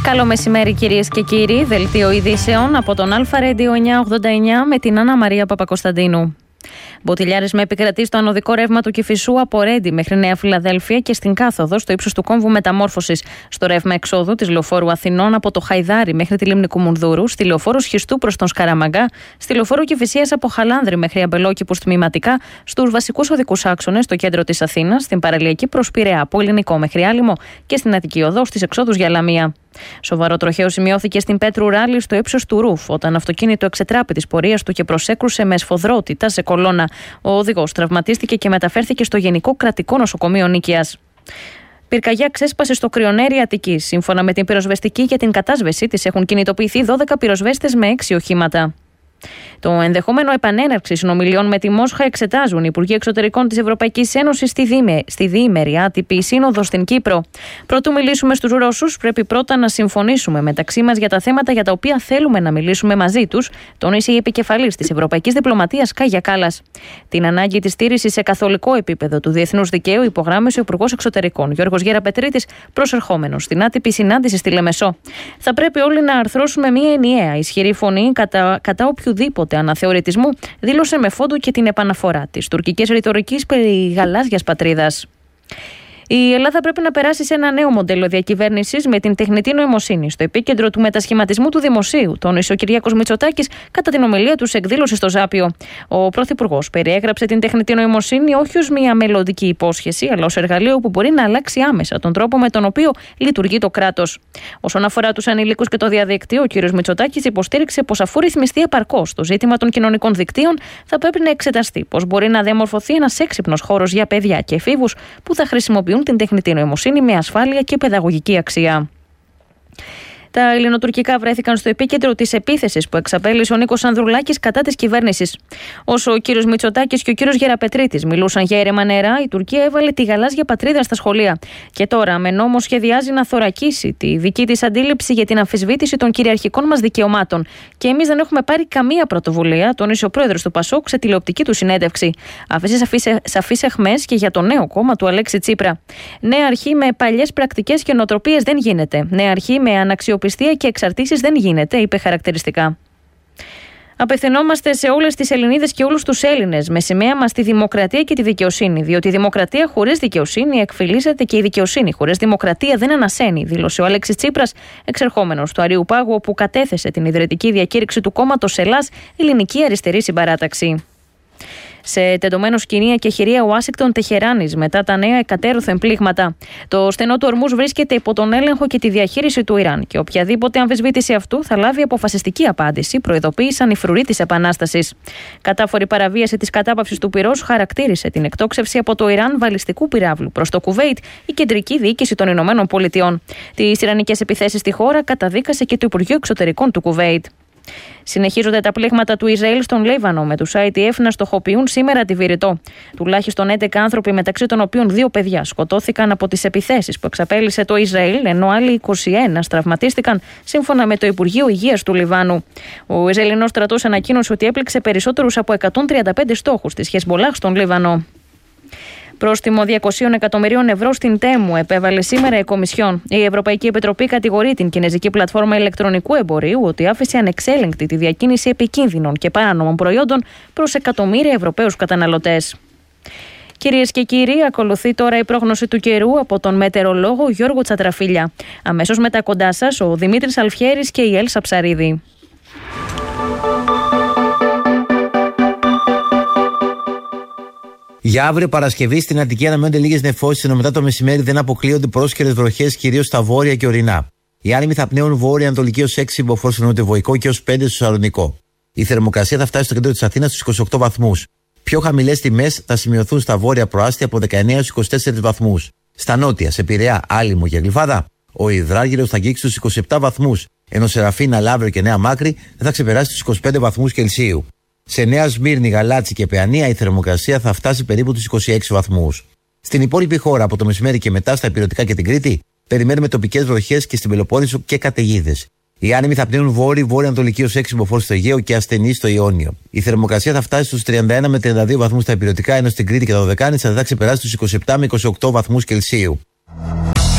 Καλό μεσημέρι, κυρίες και κύριοι. Δελτίο ειδήσεων από τον Αλφα Radio 989 με την Άννα Μαρία Παπακοσταντίνου. Μποτιλιάρες με επικρατεί στο ανωδικό ρεύμα του Κηφισού από Ρέντι μέχρι Νέα Φιλαδέλφια και στην κάθοδο στο ύψος του κόμβου μεταμόρφωσης. Στο ρεύμα εξόδου της λεωφόρου Αθηνών από το Χαϊδάρι μέχρι τη λίμνη Κουμουνδούρου, στη λεωφόρου Σχιστού προς τον Σκαραμαγκά, στη λεωφόρου Κηφισίας από Χαλάνδρη μέχρι Αμπελόκηπους τμηματικά, στους βασικούς οδικούς άξονες στο κέντρο της Αθήνας, στην παραλιακή προς Πειραιά από Ελληνικό μέχρι Άλυμο και στην Αττική Οδό στις εξόδους για Λαμία. Σοβαρό τροχαίο σημειώθηκε στην Πέτρου Ράλη στο ύψος του Ρουφ, όταν αυτοκίνητο εξετράπη της πορείας του και προσέκρουσε με σφοδρότητα σε κολόνα. Ο οδηγός τραυματίστηκε και μεταφέρθηκε στο Γενικό Κρατικό Νοσοκομείο Νίκαιας. Πυρκαγιά ξέσπασε στο Κρυονέρι Αττικής. Σύμφωνα με την πυροσβεστική για την κατάσβεση της, έχουν κινητοποιηθεί 12 πυροσβέστες με 6 οχήματα. Το ενδεχόμενο επανέναρξη συνομιλιών με τη Μόσχα εξετάζουν οι Υπουργοί Εξωτερικών της Ευρωπαϊκής Ένωσης στη διήμερη άτυπη σύνοδο στην Κύπρο. Προτού μιλήσουμε στους Ρώσους, πρέπει πρώτα να συμφωνήσουμε μεταξύ μας για τα θέματα για τα οποία θέλουμε να μιλήσουμε μαζί τους, τόνισε η επικεφαλής της Ευρωπαϊκής Διπλωματίας Κάγια Κάλλας. Την ανάγκη της στήρησης σε καθολικό επίπεδο του διεθνούς δικαίου υπογράμμισε ο Υπουργός Εξωτερικών Γιώργος Γεραπετρίτης, προσερχόμενος στην άτυπη συνάντηση στη Λεμεσό. Θα πρέπει όλοι να αρθρώσουμε μια ενιαία ισχυρή φωνή κατά οποιοδήποτε αναθεωρητισμού, δήλωσε με φόντο και την επαναφορά της τουρκικής ρητορικής περί γαλάζιας πατρίδας. Η Ελλάδα πρέπει να περάσει σε ένα νέο μοντέλο διακυβέρνησης με την τεχνητή νοημοσύνη στο επίκεντρο του μετασχηματισμού του δημοσίου, τόνισε ο Κυριάκος Μητσοτάκης κατά την ομιλία του σε εκδήλωση στο Ζάπιο. Ο Πρωθυπουργός περιέγραψε την τεχνητή νοημοσύνη όχι ως μια μελλοντική υπόσχεση, αλλά ως εργαλείο που μπορεί να αλλάξει άμεσα τον τρόπο με τον οποίο λειτουργεί το κράτος. Όσον αφορά τους ανηλίκους και το διαδίκτυο, ο κ. Μητσοτάκης υποστήριξε πως αφού ρυθμιστεί επαρκώς το ζήτημα των κοινωνικών δικτύων, θα πρέπει να εξεταστεί πως μπορεί να διαμορφωθεί ένας έξυπνος χώρος για παιδιά και εφήβους που θα χρησιμοποιούν την τεχνητή νοημοσύνη με ασφάλεια και παιδαγωγική αξία. Τα ελληνοτουρκικά βρέθηκαν στο επίκεντρο της επίθεσης που εξαπέλυσε ο Νίκος Ανδρουλάκης κατά της κυβέρνησης. Όσο ο κύριος Μητσοτάκης και ο κύριος Γεραπετρίτης μιλούσαν για ήρεμα νερά, η Τουρκία έβαλε τη γαλάζια πατρίδα στα σχολεία. Και τώρα με νόμο σχεδιάζει να θωρακίσει τη δική της αντίληψη για την αμφισβήτηση των κυριαρχικών μας δικαιωμάτων. Και εμείς δεν έχουμε πάρει καμία πρωτοβουλία, τόνισε ο πρόεδρος του Πασόκ σε τηλεοπτική του συνέντευξη. Άφησε σαφείς αιχμές και για το νέο κόμμα του Αλέξη Τσίπρα. Νέα αρχή με παλιές πρακτικές και νοοτροπίες δεν γίνεται. Νέα αρχή με αναξιοπιστία και εξαρτήσεις δεν γίνεται, είπε χαρακτηριστικά. Απευθυνόμαστε σε όλες τις Ελληνίδες και όλους τους Έλληνες με σημαία μας τη δημοκρατία και τη δικαιοσύνη, διότι η δημοκρατία χωρίς δικαιοσύνη εκφυλίζεται και η δικαιοσύνη χωρίς δημοκρατία δεν ανασένει, δήλωσε ο Αλέξης Τσίπρας, εξερχόμενος του Αρείου Πάγου, όπου κατέθεσε την ιδρυτική διακήρυξη του κόμματος Ελλάς Ελληνική Αριστερή Συμπαράταξη. Σε τεντωμένο σκηνή εκεχηρία Ουάσιγκτον Τεχεράνης μετά τα νέα εκατέρωθεν πλήγματα. Το στενό του Ορμούζ βρίσκεται υπό τον έλεγχο και τη διαχείριση του Ιράν και οποιαδήποτε αμφισβήτηση αυτού θα λάβει αποφασιστική απάντηση, προειδοποίησαν οι φρουροί της Επανάστασης. Κατάφορη παραβίαση της κατάπαυσης του πυρός χαρακτήρισε την εκτόξευση από το Ιράν βαλιστικού πυράβλου προς το Κουβέιτ η κεντρική διοίκηση των Ηνωμένων Πολιτειών. Τις ιρανικές επιθέσεις στη χώρα καταδίκασε και το Υπουργείο Εξωτερικών του Κουβέιτ. Συνεχίζονται τα πλήγματα του Ισραήλ στον Λίβανο, με τους IDF να στοχοποιούν σήμερα τη Βηρητό. Τουλάχιστον 11 άνθρωποι, μεταξύ των οποίων 2 παιδιά, σκοτώθηκαν από τις επιθέσεις που εξαπέλυσε το Ισραήλ, ενώ άλλοι 21 τραυματίστηκαν, σύμφωνα με το Υπουργείο Υγείας του Λιβάνου. Ο Ισραηλινός στρατός ανακοίνωσε ότι έπληξε περισσότερους από 135 στόχους της Χεσμολάχ στον Λίβανο. Πρόστιμο 200 εκατομμυρίων ευρώ στην Τέμου επέβαλε σήμερα η Κομισιόν. Η Ευρωπαϊκή Επιτροπή κατηγορεί την κινεζική πλατφόρμα ηλεκτρονικού εμπορίου ότι άφησε ανεξέλεγκτη τη διακίνηση επικίνδυνων και παράνομων προϊόντων προς εκατομμύρια Ευρωπαίους καταναλωτές. Κυρίες και κύριοι, ακολουθεί τώρα η πρόγνωση του καιρού από τον μετεωρολόγο Γιώργο Τσατραφίλια. Αμέσως μετά κοντά σας ο Δημήτρης Αλφιέρης και η Έλσα Ψαρίδη. Για αύριο Παρασκευή στην Αττική αναμένονται λίγες νεφώσεις, ενώ μετά το μεσημέρι δεν αποκλείονται πρόσκαιρες βροχές κυρίως στα βόρεια και ορεινά. Οι άνεμοι θα πνέουν βόρεια-ανατολική ως 6 μποφόρ στο νοτιοβοϊκό και ως 5 στο Σαλονικό. Η θερμοκρασία θα φτάσει στο κέντρο της Αθήνας στους 28 βαθμούς. Πιο χαμηλές τιμές θα σημειωθούν στα βόρεια προάστια από 19 έως 24 βαθμούς. Στα νότια, σε Πειραιά, Άλυμο και Γλυφάδα, ο υδράργυρος θα αγγίξει στους 27 βαθμούς, ενώ σε Ραφίνα, Λαύριο και Νέα Μάκρη δεν θα ξεπεράσει τους 25 βαθμούς Κελσίου. Σε Νέα Σμύρνη, Γαλάτσι και Παιανία η θερμοκρασία θα φτάσει περίπου τους 26 βαθμούς. Στην υπόλοιπη χώρα, από το μεσημέρι και μετά στα Ηπειρωτικά και την Κρήτη, περιμένουμε τοπικές βροχές και στην Πελοπόννησο και καταιγίδες. Οι άνεμοι θα πνέουν βόρεια-ανατολική ως 6 μποφόρ στο Αιγαίο και ασθενή στο Ιόνιο. Η θερμοκρασία θα φτάσει στους 31 με 32 βαθμούς στα Ηπειρωτικά, ενώ στην Κρήτη και τα Δωδεκάνησα θα ξεπεράσει τους 27 με 28 βαθμούς Κελσίου.